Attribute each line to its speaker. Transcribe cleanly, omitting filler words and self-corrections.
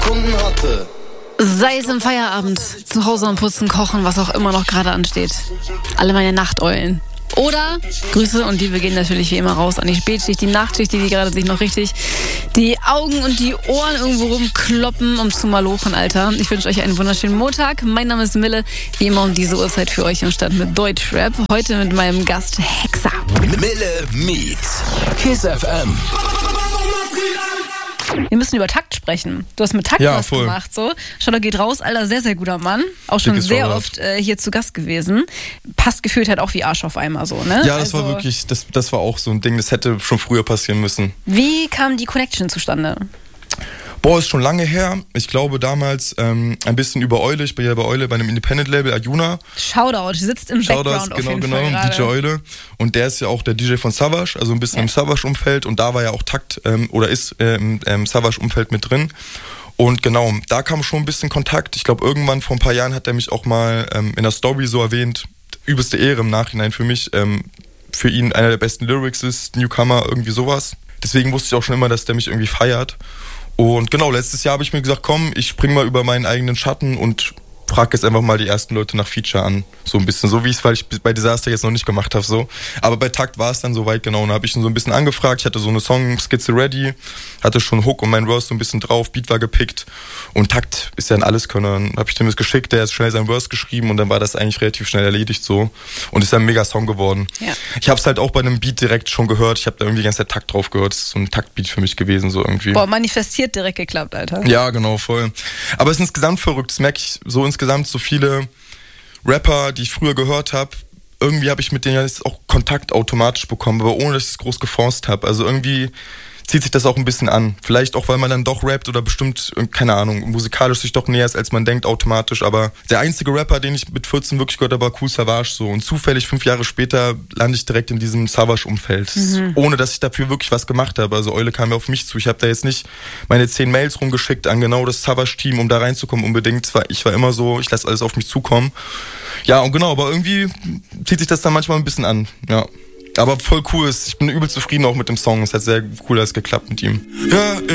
Speaker 1: Kunden hatte.
Speaker 2: Sei es im Feierabend, zu Hause am Putzen, Kochen, was auch immer noch gerade ansteht. Alle meine Nachteulen. Oder Grüße und Liebe gehen natürlich wie immer raus an die Spätschicht, die Nachtschicht, die gerade sich noch richtig die Augen und die Ohren irgendwo rumkloppen, um zu malochen, Alter. Ich wünsche euch einen wunderschönen Montag. Mein Name ist Mille, wie immer um diese Uhrzeit für euch im Stand mit Deutschrap. Heute mit meinem Gast Hexa.
Speaker 1: Mille meets Kiss FM.
Speaker 2: Wir müssen über Takt sprechen. Du hast mit Takt was gemacht, so. Shoutout geht raus, Alter, sehr, sehr guter Mann. Auch schon sehr oft hier zu Gast gewesen. Passt gefühlt halt auch wie Arsch auf einmal so, ne?
Speaker 3: Ja, das war wirklich, das war auch so ein Ding, das hätte schon früher passieren müssen.
Speaker 2: Wie kam die Connection zustande?
Speaker 3: Boah, ist schon lange her. Ich glaube damals ein bisschen über Eule. Ich bin ja bei Eule bei einem Independent-Label, Ayuna.
Speaker 2: Shoutout, sitzt im Background auf jeden Fall gerade.
Speaker 3: DJ Eule. Und der ist ja auch der DJ von Savage, also ein bisschen im Savage-Umfeld. Und da war ja auch Takt oder ist im Savage-Umfeld mit drin. Und genau, da kam schon ein bisschen Kontakt. Ich glaube, irgendwann vor ein paar Jahren hat er mich auch mal in der Story so erwähnt. Übelste Ehre im Nachhinein für mich. Für ihn einer der besten Lyrics ist, Newcomer, irgendwie sowas. Deswegen wusste ich auch schon immer, dass der mich irgendwie feiert. Und genau, letztes Jahr habe ich mir gesagt, komm, ich spring mal über meinen eigenen Schatten und frage jetzt einfach mal die ersten Leute nach Feature an. So ein bisschen, so wie es, weil ich bei Disaster jetzt noch nicht gemacht habe. So. Aber bei Takt war es dann soweit, genau. Und da habe ich ihn so ein bisschen angefragt. Ich hatte so eine Songskizze ready, hatte schon Hook und mein Verse so ein bisschen drauf, Beat war gepickt. Und Takt ist ja ein Alleskönner. Dann habe ich dem das geschickt, der hat schnell sein Verse geschrieben und dann war das eigentlich relativ schnell erledigt so. Und ist ein mega Song geworden. Ja. Ich habe es halt auch bei einem Beat direkt schon gehört. Ich habe da irgendwie die ganze Zeit Takt drauf gehört. Das ist so ein Taktbeat für mich gewesen, so irgendwie.
Speaker 2: Boah, manifestiert direkt geklappt, Alter.
Speaker 3: Ja, genau, voll. Aber es ist insgesamt verrückt. Das merke ich so insgesamt so viele Rapper, die ich früher gehört habe, irgendwie habe ich mit denen jetzt auch Kontakt automatisch bekommen, aber ohne, dass ich es groß geforst habe. Also irgendwie zieht sich das auch ein bisschen an. Vielleicht auch, weil man dann doch rappt oder bestimmt, keine Ahnung, musikalisch sich doch näher ist, als man denkt, automatisch. Aber der einzige Rapper, den ich mit 14 wirklich gehört habe, war Kool Savas so. Und zufällig 5 Jahre später lande ich direkt in diesem Savage-Umfeld. Ohne, dass ich dafür wirklich was gemacht habe. Also Eule kam ja auf mich zu. Ich habe da jetzt nicht meine 10 Mails rumgeschickt an genau das Savage-Team, um da reinzukommen unbedingt. Ich war immer so, ich lasse alles auf mich zukommen. Ja, und genau, aber irgendwie zieht sich das dann manchmal ein bisschen an, ja. Aber voll cool ist. Ich bin übel zufrieden auch mit dem Song. Es hat sehr cool alles geklappt mit ihm. Ja,